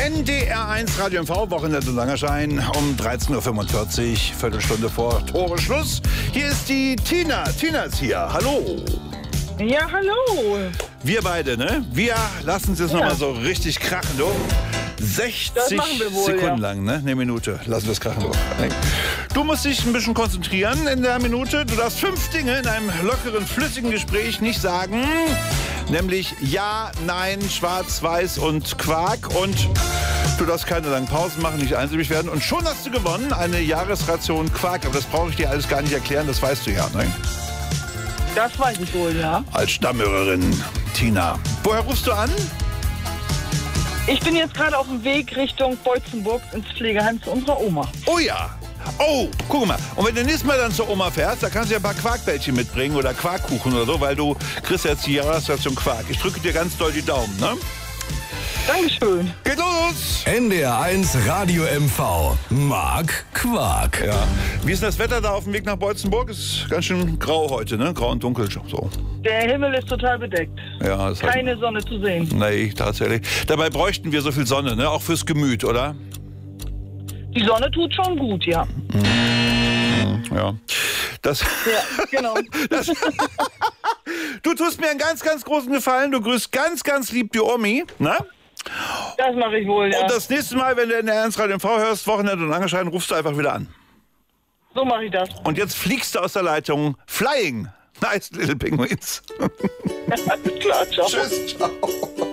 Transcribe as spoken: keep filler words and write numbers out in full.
N D R eins Radio M V, Wochenende Langerschein um dreizehn Uhr fünfundvierzig, Viertelstunde vor Tore Schluss. Hier ist die Tina. Tina ist hier. Hallo. Ja, hallo. Wir beide, ne? Wir lassen es jetzt Ja. nochmal so richtig krachen, du. sechzig machen wir wohl, Sekunden ja. lang, ne? Eine Minute. Lassen wir es krachen, du. Du musst dich ein bisschen konzentrieren in der Minute. Du darfst fünf Dinge in einem lockeren, flüssigen Gespräch nicht sagen. Nämlich ja, nein, schwarz, weiß und Quark. Und du darfst keine langen Pausen machen, nicht einsilbig werden. Und schon hast du gewonnen, eine Jahresration Quark. Aber das brauche ich dir alles gar nicht erklären, das weißt du ja, ne? Das weiß ich wohl, ja. Als Stammhörerin, Tina. Woher rufst du an? Ich bin jetzt gerade auf dem Weg Richtung Beutzenburg ins Pflegeheim zu unserer Oma. Oh ja. Oh, guck mal. Und wenn du nächstes Mal dann zur Oma fährst, da kannst du ja ein paar Quarkbällchen mitbringen oder Quarkkuchen oder so, weil du kriegst jetzt die Jahresration Quark. Ich drücke dir ganz doll die Daumen, ne? Dankeschön. Geht los! N D R eins Radio M V. Mark Quark. Ja. Wie ist denn das Wetter da auf dem Weg nach Beutzenburg? Ist ganz schön grau heute, ne? Grau und dunkel. So. Der Himmel ist total bedeckt. Ja, das Keine hat... Sonne zu sehen. Nee, tatsächlich. Dabei bräuchten wir so viel Sonne, ne? Auch fürs Gemüt, oder? Die Sonne tut schon gut, ja. Ja. Das... Ja, genau. das du tust mir einen ganz, ganz großen Gefallen. Du grüßt ganz, ganz lieb die Omi, ne? Das mache ich wohl, ja. Und das nächste Mal, wenn du in der eins Radio M V hörst, Wochenende und Langerschein, rufst du einfach wieder an. So mache ich das. Und jetzt fliegst du aus der Leitung. Flying. Nice little penguins. Alles klar, ciao. Tschüss, ciao.